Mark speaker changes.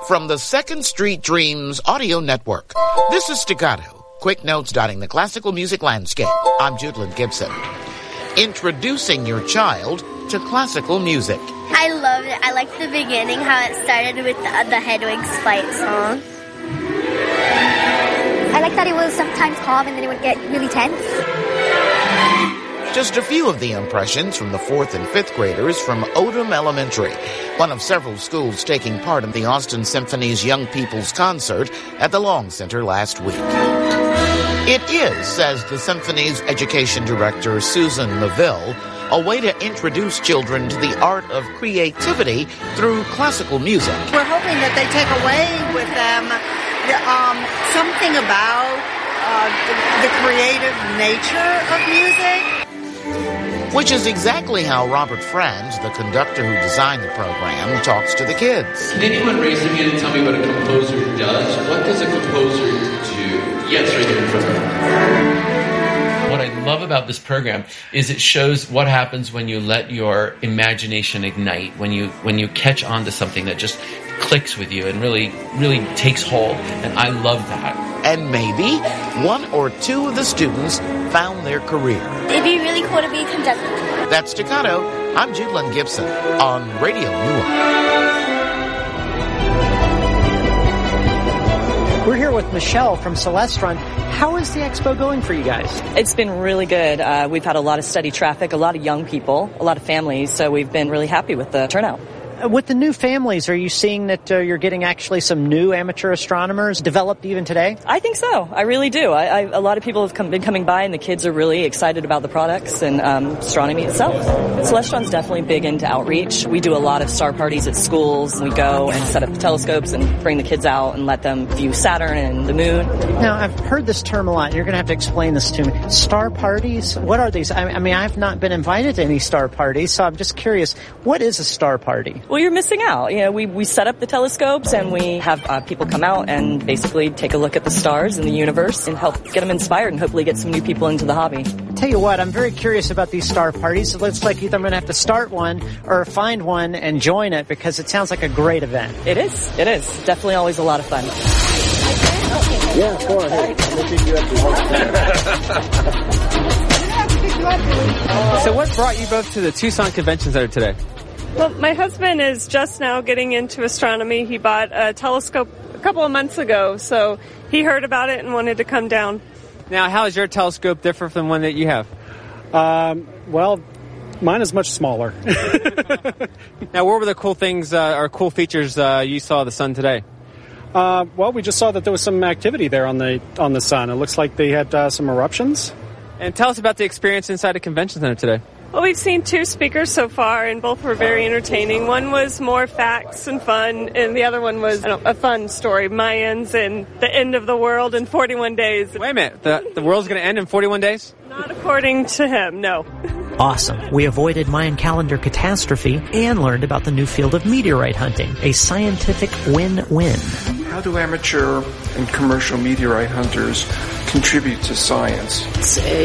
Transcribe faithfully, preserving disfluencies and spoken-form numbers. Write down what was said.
Speaker 1: from the Second Street Dreams Audio Network. This is Staccato, quick notes dotting the classical music landscape. I'm Judlyn Gibson. Introducing your child to classical music.
Speaker 2: I love it. I like the beginning, how it started with the, the Hedwig's fight song.
Speaker 3: I like that it was sometimes calm and then it would get really tense.
Speaker 1: Just a few of the impressions from the fourth and fifth graders from Odom Elementary, one of several schools taking part in the Austin Symphony's Young People's Concert at the Long Center last week. It is, says the Symphony's education director, Susan Maville, a way to introduce children to the art of creativity through classical music.
Speaker 4: We're hoping that they take away with them um, something about uh, the, the creative nature of music.
Speaker 1: Which is exactly how Robert Franz, the conductor who designed the program, talks to the kids.
Speaker 5: Can anyone raise their hand and tell me what a composer does? What does a composer do? Yes, right here in front of me. What I love about this program is it shows what happens when you let your imagination ignite, when you when you catch on to something that just clicks with you and really, really takes hold. And I love that.
Speaker 1: And maybe one or two of the students found their career.
Speaker 2: It'd be really cool to be a conductor.
Speaker 1: That's Staccato. I'm Judlyn Gibson on Radio Newark.
Speaker 6: We're here with Michelle from Celestron. How is the expo going for you guys?
Speaker 7: It's been really good. Uh, we've had a lot of steady traffic, a lot of young people, a lot of families, so we've been really happy with the turnout.
Speaker 6: With the new families, are you seeing that uh, you're getting actually some new amateur astronomers developed even today?
Speaker 7: I think so. I really do. I, I, a lot of people have come, been coming by, and the kids are really excited about the products and um, astronomy itself. Celestron's definitely big into outreach. We do a lot of star parties at schools. We go and set up the telescopes and bring the kids out and let them view Saturn and the moon.
Speaker 6: Now, I've heard this term a lot. You're going to have to explain this to me. Star parties? What are these? I, I mean, I've not been invited to any star parties, so I'm just curious. What is a star party?
Speaker 7: Well, you're missing out. You know, we, we set up the telescopes and we have uh, people come out and basically take a look at the stars and the universe and help get them inspired and hopefully get some new people into the hobby.
Speaker 6: Tell you what, I'm very curious about these star parties. It looks like either I'm going to have to start one or find one and join it because it sounds like a great event.
Speaker 7: It is. It is. Definitely always a lot of fun.
Speaker 8: Yeah, go ahead.
Speaker 9: So what brought you both to the Tucson Convention Center today?
Speaker 10: Well, my husband is just now getting into astronomy. He bought a telescope a couple of months ago, so he heard about it and wanted to come down.
Speaker 9: Now, how is your telescope different from one that you have?
Speaker 11: Um, well, mine is much smaller.
Speaker 9: Now, what were the cool things uh, or cool features uh, you saw of the sun today?
Speaker 11: Uh, well, we just saw that there was some activity there on the on the sun. It looks like they had uh, some eruptions.
Speaker 9: And tell us about the experience inside the convention center today.
Speaker 10: Well, we've seen two speakers so far, and both were very entertaining. One was more facts and fun, and the other one was a fun story, Mayans and the end of the world in forty-one days.
Speaker 9: Wait a minute, the, the world's going to end in forty-one days?
Speaker 10: Not according to him, no.
Speaker 6: Awesome. We avoided Mayan calendar catastrophe and learned about the new field of meteorite hunting, a scientific win-win.
Speaker 12: How do amateur and commercial meteorite hunters contribute to science?
Speaker 13: It's a